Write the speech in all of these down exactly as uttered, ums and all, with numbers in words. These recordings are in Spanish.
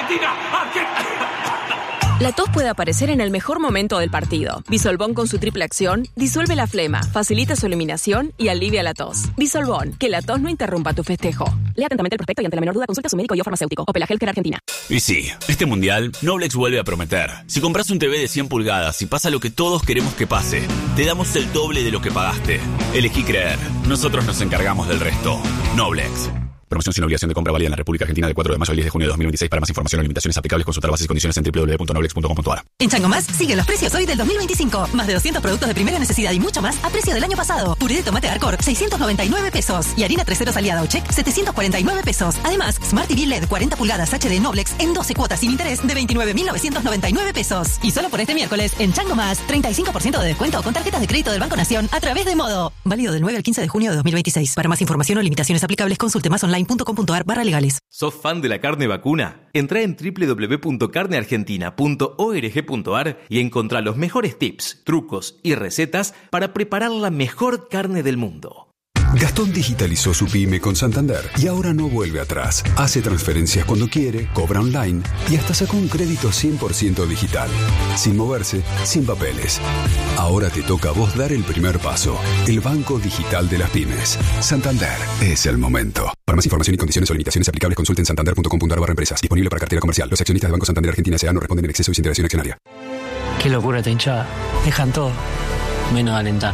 Argentina, Argentina. La tos puede aparecer en el mejor momento del partido. Bisolbón con su triple acción disuelve la flema, facilita su eliminación y alivia la tos. Bisolbón, que la tos no interrumpa tu festejo. Lea atentamente el prospecto y ante la menor duda consulta a su médico y o farmacéutico. Opel Healthcare Argentina. Y sí, este mundial, Noblex vuelve a prometer. Si compras un T V de cien pulgadas y pasa lo que todos queremos que pase, te damos el doble de lo que pagaste. Elegí creer. Nosotros nos encargamos del resto. Noblex. Promoción sin obligación de compra válida en la República Argentina del cuatro de mayo al diez de junio de dos mil veintiséis. Para más información o limitaciones aplicables, consultar bases y condiciones en doble u doble u doble u punto noblex punto com punto a r. En Chango Más siguen los precios hoy del dos mil veinticinco. Más de doscientos productos de primera necesidad y mucho más a precio del año pasado. Puré de tomate Arcor, seiscientos noventa y nueve pesos. Y harina tres ceros aliada o check, setecientos cuarenta y nueve pesos. Además, Smart T V L E D cuarenta pulgadas H D Noblex en doce cuotas sin interés de veintinueve mil novecientos noventa y nueve pesos. Y solo por este miércoles, en Chango Más, treinta y cinco por ciento de descuento con tarjetas de crédito del Banco Nación a través de Modo. Válido del nueve al quince de junio de dos mil veintiséis. Para más información o limitaciones aplicables, consulte más online punto com punto a r barra legales. ¿Sos fan de la carne vacuna? Entrá en doble u doble u doble u punto carne argentina punto org punto a r y encontrá los mejores tips, trucos y recetas para preparar la mejor carne del mundo. Gastón digitalizó su pyme con Santander y ahora no vuelve atrás. Hace transferencias cuando quiere, cobra online y hasta sacó un crédito cien por ciento digital. Sin moverse, sin papeles. Ahora te toca a vos dar el primer paso. El banco digital de las pymes. Santander es el momento. Para más información y condiciones o limitaciones aplicables, consulten santander punto com punto a r barra empresas. Disponible para cartera comercial. Los accionistas de Banco Santander Argentina S A no responden en exceso y sin interacción accionaria. Qué locura esta hinchada. Dejan todo, menos alentar.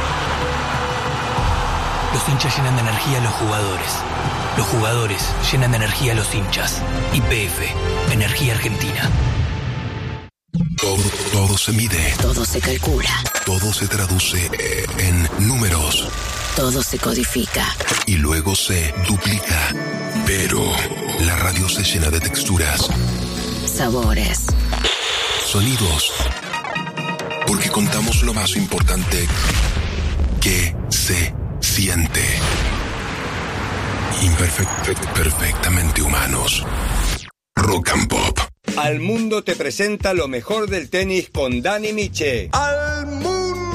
Los hinchas llenan de energía a los jugadores. Los jugadores llenan de energía a los hinchas. Y P F, Energía Argentina. Todo, todo se mide. Todo se calcula. Todo se traduce en números. Todo se codifica. Y luego se duplica. Pero la radio se llena de texturas. Sabores. Sonidos. Porque contamos lo más importante que se siente. Imperfecto, perfectamente humanos. Rock and Pop. Al Mundo te presenta lo mejor del tenis con Dani Miche. ¡Al Mundo!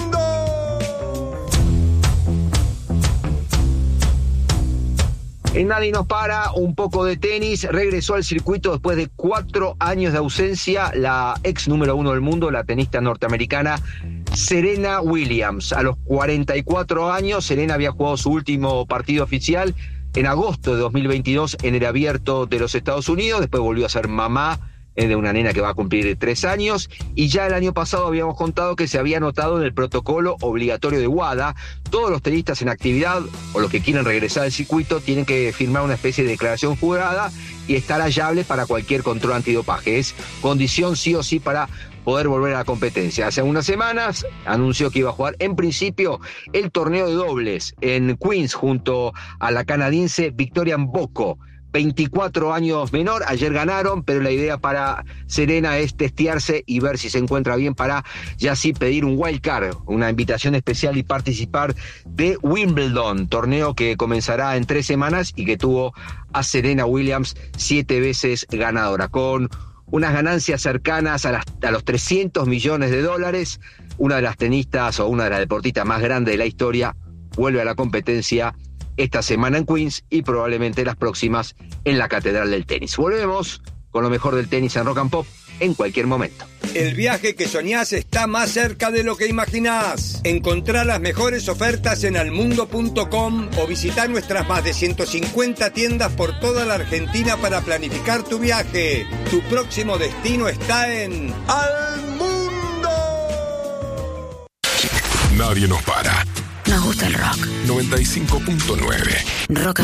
En Nadie nos para, un poco de tenis. Regresó al circuito después de cuatro años de ausencia la ex número uno del mundo, la tenista norteamericana Serena Williams. A los cuarenta y cuatro años, Serena había jugado su último partido oficial en agosto de dos mil veintidós en el Abierto de los Estados Unidos. Después volvió a ser mamá de una nena que va a cumplir tres años, y ya el año pasado habíamos contado que se había anotado en el protocolo obligatorio de WADA. Todos los tenistas en actividad o los que quieran regresar al circuito tienen que firmar una especie de declaración jurada y estar hallable para cualquier control antidopaje. Es condición sí o sí para poder volver a la competencia. Hace unas semanas anunció que iba a jugar en principio el torneo de dobles en Queens junto a la canadiense Victoria Mboko, veinticuatro años menor. Ayer ganaron, pero la idea para Serena es testearse y ver si se encuentra bien para ya sí pedir un wild card, una invitación especial y participar de Wimbledon, torneo que comenzará en tres semanas y que tuvo a Serena Williams siete veces ganadora, con unas ganancias cercanas a, las, a los trescientos millones de dólares. Una de las tenistas o una de las deportistas más grandes de la historia vuelve a la competencia esta semana en Queens y probablemente las próximas en la Catedral del Tenis. Volvemos con lo mejor del tenis en Rock and Pop en cualquier momento. El viaje que soñás está más cerca de lo que imaginás. Encontrá las mejores ofertas en almundo punto com o visitá nuestras más de ciento cincuenta tiendas por toda la Argentina para planificar tu viaje. Tu próximo destino está en Almundo. Nadie nos para. Nos gusta el rock. noventa y cinco punto nueve. Rock